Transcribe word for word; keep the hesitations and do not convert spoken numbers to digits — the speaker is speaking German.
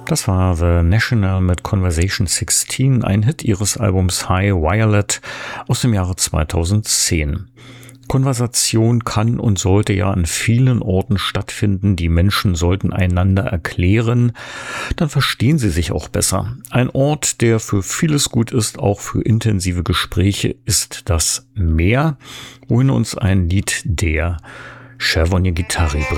Das war The National mit Conversation sechzehn, ein Hit ihres Albums High Violet aus dem Jahre zweitausendzehn. Konversation kann und sollte ja an vielen Orten stattfinden. Die Menschen sollten einander erklären, dann verstehen sie sich auch besser. Ein Ort, der für vieles gut ist, auch für intensive Gespräche, ist das Meer, wohin uns ein Lied der Chervonier Gitarre bringt.